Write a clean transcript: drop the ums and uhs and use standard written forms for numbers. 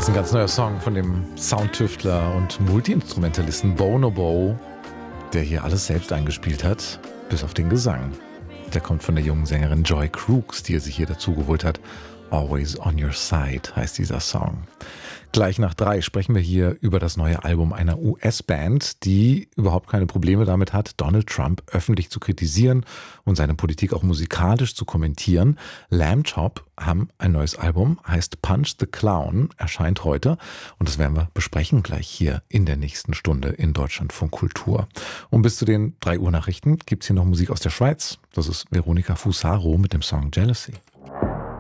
ist ein ganz neuer Song von dem Soundtüftler und Multiinstrumentalisten Bonobo, der hier alles selbst eingespielt hat, bis auf den Gesang. Der kommt von der jungen Sängerin Joy Crooks, die er sich hier dazu geholt hat. Always on Your Side heißt dieser Song. Gleich nach 3 sprechen wir hier über das neue Album einer US-Band, die überhaupt keine Probleme damit hat, Donald Trump öffentlich zu kritisieren und seine Politik auch musikalisch zu kommentieren. Lamb Chop haben ein neues Album, heißt Punch the Clown, erscheint heute. Und das werden wir besprechen gleich hier in der nächsten Stunde in Deutschlandfunk Kultur. Und bis zu den 3 Uhr Nachrichten gibt es hier noch Musik aus der Schweiz. Das ist Veronika Fusaro mit dem Song Jealousy.